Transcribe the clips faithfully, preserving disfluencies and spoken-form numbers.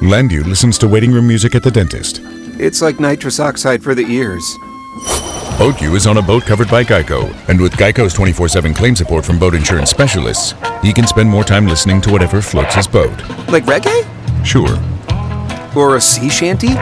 Landu listens to waiting room music at the dentist. It's like nitrous oxide for the ears. BoatU is on a boat covered by Geico, and with Geico's twenty-four seven claim support from boat insurance specialists, he can spend more time listening to whatever floats his boat. Like reggae? Sure. Or a sea shanty?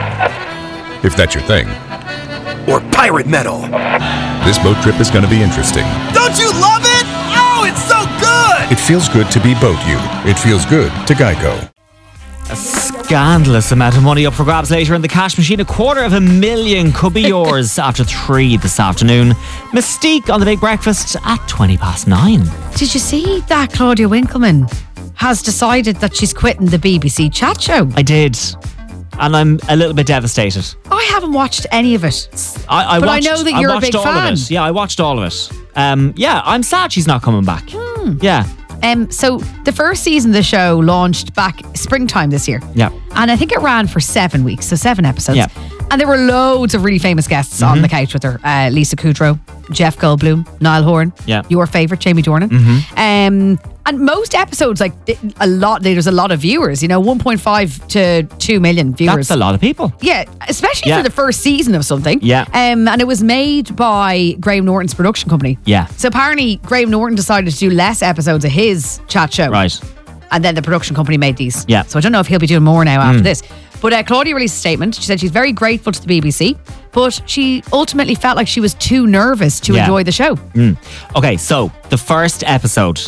If that's your thing. Or pirate metal? This boat trip is going to be interesting. Don't you love it? Oh, it's so good! It feels good to be BoatU. It feels good to Geico. A scandalous amount of money up for grabs later in the cash machine. A quarter of a million could be yours after three this afternoon. Mystique on the Big Breakfast at twenty past nine. Did you see that Claudia Winkleman has decided that she's quitting the B B C chat show? I did. And I'm a little bit devastated. I haven't watched any of it. I, I but watched, I know that I you're a watched big all fan. Of it. Yeah, I watched all of it. Um, yeah, I'm sad she's not coming back. Hmm. Yeah. Um, so the first season of the show launched back springtime this year. Yeah. And I think it ran for seven weeks, so seven episodes. Yeah. And there were loads of really famous guests Mm-hmm. on the couch with her. Uh, Lisa Kudrow, Jeff Goldblum, Niall Horan. Yeah. Your favourite, Jamie Dornan. Mm-hmm. Um, and most episodes, like a lot, there's a lot of viewers, you know, one point five to two million viewers. That's a lot of people. Yeah, especially Yeah. for the first season of something. Yeah. Um, and it was made by Graham Norton's production company. Yeah. So apparently Graham Norton decided to do less episodes of his chat show. Right. And then the production company made these. Yeah. So I don't know if he'll be doing more now after this. But uh, Claudia released a statement. She said she's very grateful to the B B C, but she ultimately felt like she was too nervous to Yeah. enjoy the show. Mm. Okay, so the first episode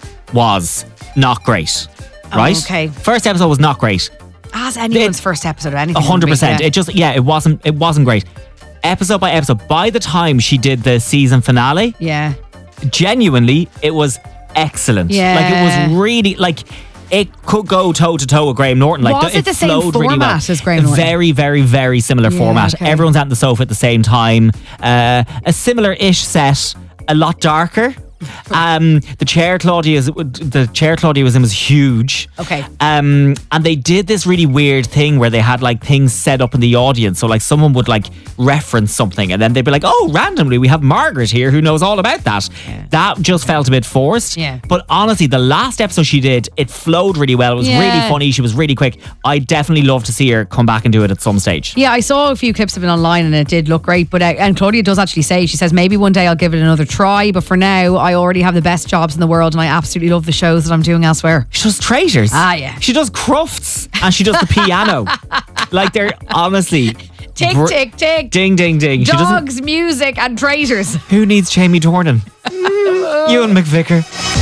was not great. Right? Oh, okay. First episode was not great. As anyone's It- first episode or anything. A hundred would be, percent. yeah. It just yeah, it wasn't it wasn't great. Episode by episode. By the time she did the season finale, Yeah. genuinely, it was excellent. Yeah. Like it was really like it could go toe to toe with Graham Norton. Like Was it the same flowed really well. format as Graham Norton? Very, very, very similar Yeah, format. okay. Everyone's at the sofa at the same time. Uh, a similar-ish set, a lot darker. Um, the chair Claudia the chair Claudia was in was huge. Okay. Um, and they did this really weird thing where they had like things set up in the audience. So like someone would like reference something, and then they'd be like, "Oh, randomly we have Margaret here who knows all about that." Yeah. That just felt a bit forced. Yeah. But honestly, the last episode she did, it flowed really well. It was Yeah. really funny. She was really quick. I definitely love to see her come back and do it at some stage. Yeah, I saw a few clips of it online and it did look great. But uh, and Claudia does actually say, she says, maybe one day I'll give it another try. But for now, I already have the best jobs in the world and I absolutely love the shows that I'm doing elsewhere. She does Traitors. Ah, yeah. She does Crufts and she does the piano. Like they're honestly Tick, br- tick, tick. Ding, ding, ding. She doesn't. Dogs, music, and traitors. Who needs Jamie Dornan? Ewan McVicker.